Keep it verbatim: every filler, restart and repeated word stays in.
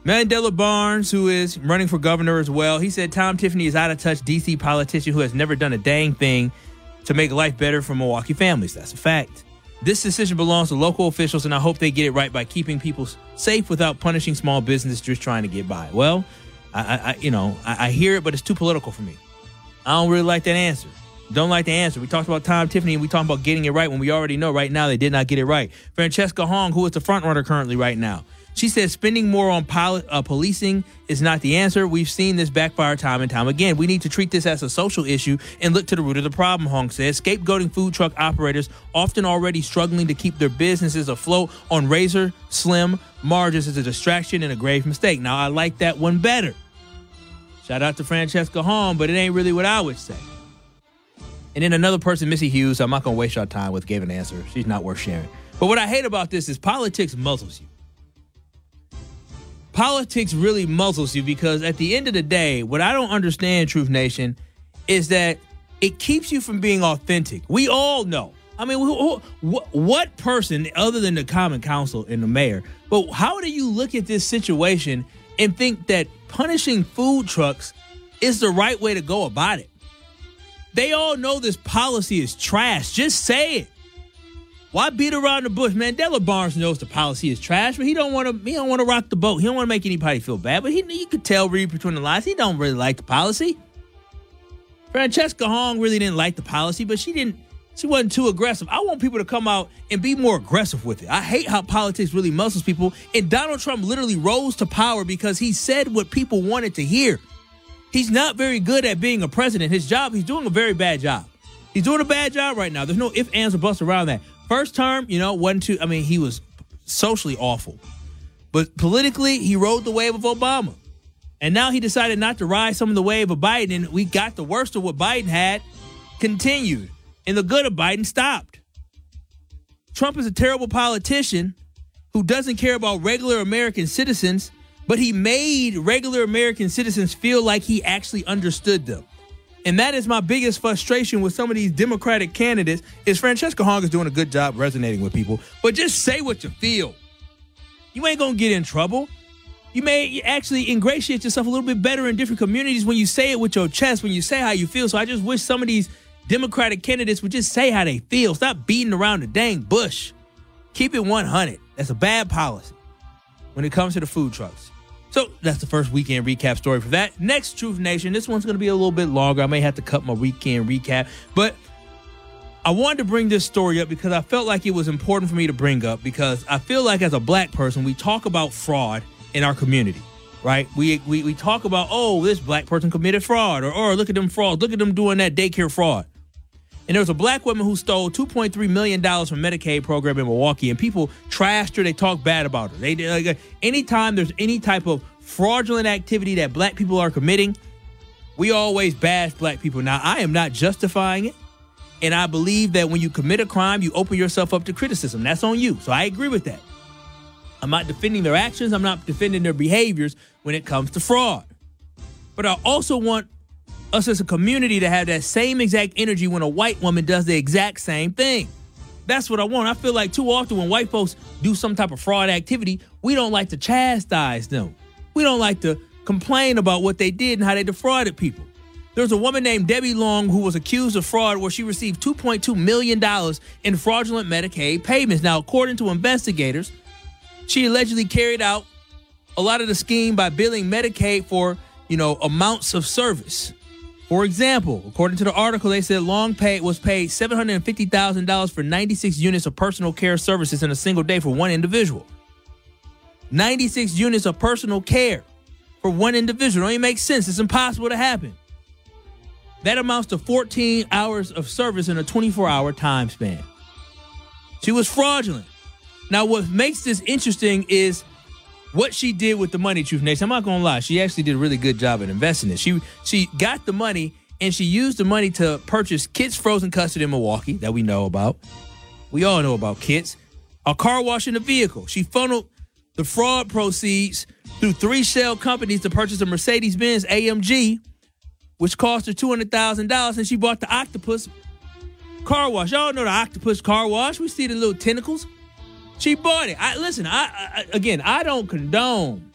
Mandela Barnes, who is running for governor as well, he said Tom Tiffany is out of touch D C politician who has never done a dang thing to make life better for Milwaukee families. That's a fact. This decision belongs to local officials, and I hope they get it right by keeping people safe without punishing small business just trying to get by. Well, I, I you know, I, I hear it, but it's too political for me. I don't really like that answer. Don't like the answer. We talked about Tom Tiffany, and we talked about getting it right when we already know right now they did not get it right. Francesca Hong, who is the front runner currently right now, she says spending more on poli- uh, policing is not the answer. We've seen this backfire time and time again. We need to treat this as a social issue and look to the root of the problem, Hong says. Scapegoating food truck operators, often already struggling to keep their businesses afloat on razor slim margins, is a distraction and a grave mistake. Now, I like that one better. Shout out to Francesca Hong, but it ain't really what I would say. And then another person, Missy Hughes, I'm not going to waste your time with, gave an answer. She's not worth sharing. But what I hate about this is politics muzzles you. Politics really muzzles you because at the end of the day, what I don't understand, Truth Nation, is that it keeps you from being authentic. We all know. I mean, who, who, what person, other than the common council and the mayor, but how do you look at this situation and think that punishing food trucks is the right way to go about it? They all know this policy is trash. Just say it. Why beat around the bush? Mandela Barnes knows the policy is trash, but he don't want to. He don't want to rock the boat. He don't want to make anybody feel bad. But he, you could tell, read between the lines, he don't really like the policy. Francesca Hong really didn't like the policy, but she didn't. She wasn't too aggressive. I want people to come out and be more aggressive with it. I hate how politics really muscles people. And Donald Trump literally rose to power because he said what people wanted to hear. He's not very good at being a president. His job, he's doing a very bad job. He's doing a bad job right now. There's no ifs, ands, or buts around that. First term, you know, wasn't too, I mean, he was socially awful. But politically, he rode the wave of Obama. And now he decided not to ride some of the wave of Biden. And we got the worst of what Biden had continued. And the good of Biden stopped. Trump is a terrible politician who doesn't care about regular American citizens, but he made regular American citizens feel like he actually understood them. And that is my biggest frustration with some of these Democratic candidates is Francesca Hong is doing a good job resonating with people. But just say what you feel. You ain't going to get in trouble. You may actually ingratiate yourself a little bit better in different communities when you say it with your chest, when you say how you feel. So I just wish some of these Democratic candidates would just say how they feel. Stop beating around the dang bush. Keep it one hundred. That's a bad policy when it comes to the food trucks. So that's the first weekend recap story for that. Next, Truth Nation. This one's going to be a little bit longer. I may have to cut my weekend recap. But I wanted to bring this story up because I felt like it was important for me to bring up because I feel like as a black person, we talk about fraud in our community, right? We we, we talk about, oh, this black person committed fraud or, or look at them frauds. Look at them doing that daycare fraud. And there was a black woman who stole two point three million dollars from Medicaid program in Milwaukee, and people trashed her. They talked bad about her. They like, anytime there's any type of fraudulent activity that black people are committing, we always bash black people. Now, I am not justifying it, and I believe that when you commit a crime, you open yourself up to criticism. That's on you. So I agree with that. I'm not defending their actions. I'm not defending their behaviors when it comes to fraud. But I also want us as a community to have that same exact energy when a white woman does the exact same thing. That's what I want. I feel like too often when white folks do some type of fraud activity, we don't like to chastise them. We don't like to complain about what they did and how they defrauded people. There's a woman named Debbie Long who was accused of fraud where she received two point two million dollars in fraudulent Medicaid payments. Now, according to investigators, she allegedly carried out a lot of the scheme by billing Medicaid for, you know, amounts of service. For example, according to the article, they said Long paid was paid seven hundred fifty thousand dollars for ninety-six units of personal care services in a single day for one individual. ninety-six units of personal care for one individual. Don't even make sense. It's impossible to happen. That amounts to fourteen hours of service in a twenty-four hour time span. She was fraudulent. Now, what makes this interesting is what she did with the money, Truth Nation. I'm not going to lie. She actually did a really good job at investing it. She she got the money, and she used the money to purchase Kits Frozen Custard in Milwaukee that we know about. We all know about Kits. A car wash and a vehicle. She funneled the fraud proceeds through three shell companies to purchase a Mercedes-Benz A M G, which cost her two hundred thousand dollars, and she bought the Octopus car wash. Y'all know the Octopus car wash. We see the little tentacles. She bought it. I listen, I, I again, I don't condone